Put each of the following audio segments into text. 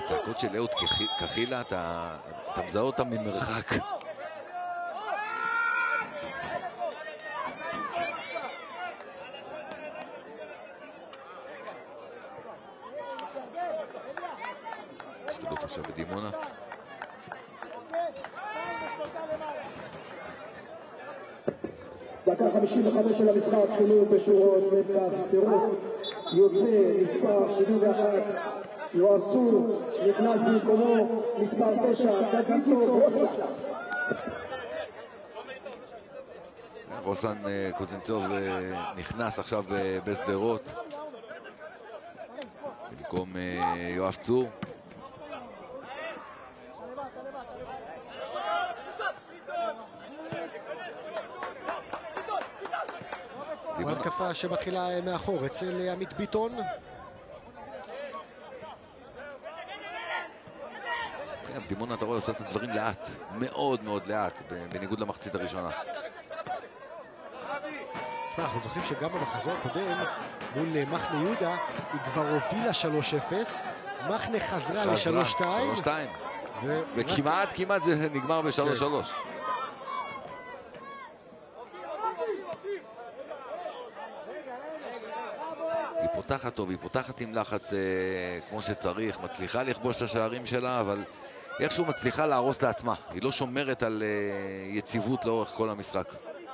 הצעקות של אהוד כחילה, אתה מזהה אותם ממרחק. יש חילוף עכשיו בדימונה. דקה 55 של המשחק, חילוף בשורות וכך טירוף. יוצא מספר 71 יואב צור, נכנס במקומו מספר 9 דוד רוסן. רוסן קוזנצוב נכנס עכשיו בסדרות במקום יואב צור. התקפה שמתחילה מאחור אצל עמית ביטון. דימונה, אתה רואה, עושה את הדברים לאט, מאוד מאוד לאט, בניגוד למחצית הראשונה. אנחנו זוכרים שגם במחזור הקודם מול מחנה יהודה היא כבר הובילה 3-0, מחנה חזרה ל-3-2 וכמעט זה נגמר ב-3-3. היא פותחת טוב, היא פותחת עם לחץ כמו שצריך, מצליחה לכבוש את השערים שלה, אבל איכשהו מצליחה להרוס לעצמה. היא לא שומרת על יציבות לאורך כל המשחק.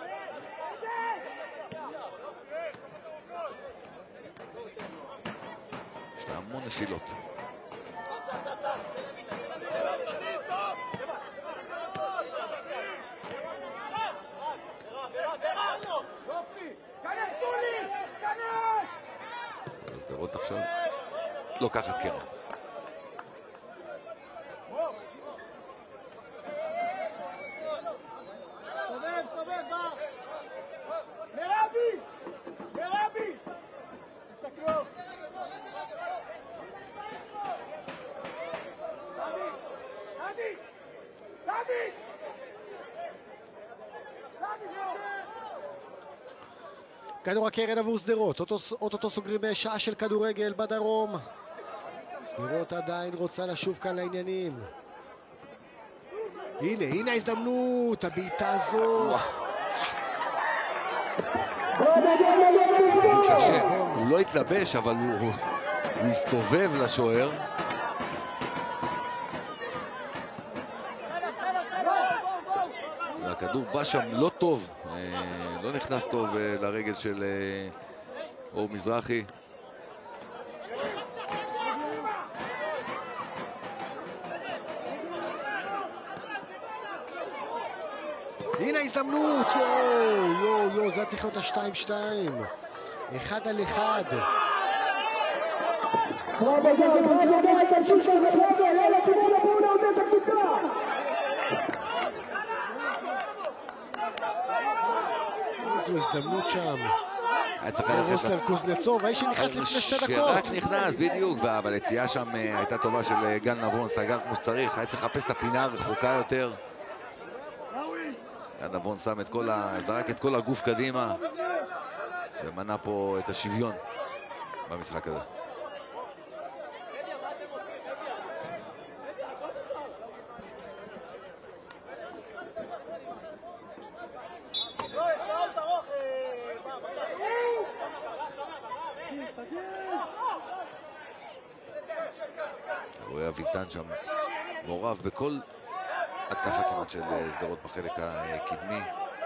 יש לה המון נפילות. הסדרות עכשיו לוקחת קרן. כדור הקרן עבור סדרות, אוטוטו סוגרים שעה של כדורגל בדרום. סדרות עדיין רוצה לשוב כאן לעניינים. הנה ההזדמנות, הבעיטה הזו. הוא לא התלבש, אבל הוא הסתובב לשוער. הכדור בא שם לא טוב, לא נכנס טוב לרגל של אור מזרחי. הנה ההזדמנות, יו, זה צריך להיות ה-2-2. 1 על 1. איזו הזדמנות שם. לרוסלב קוזנצוב, האיש שנכנס לפני 2 דקות. שרק נכנס, בדיוק, אבל היציאה שם הייתה טובה של גל נבון, סגר כמו שצריך, היה צריך לחפש את הפינה הרחוקה יותר. גל נבון זרק את כל הגוף קדימה ומנע פה את השוויון במשחק הזה. רואה אביטן שם מעורב בכל התקפה כמעט של סדרות בחלק הקדמי.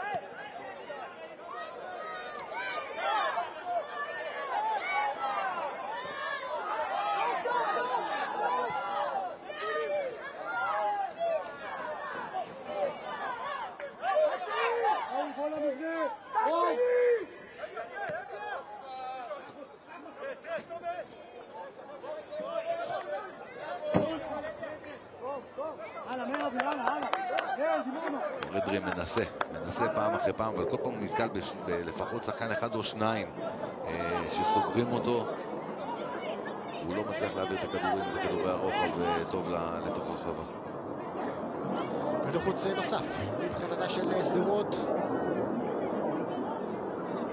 רדרי מנסה פעם אחרי פעם, אבל כל פעם הוא נתקל לפחות שחקן אחד או שניים שסוגרים אותו. הוא לא מצליח להעביר את הכדורים, את הכדורי הרוחב טוב לתוך הרחבה. כדור חוץ נוסף מבחינתה של סדרות.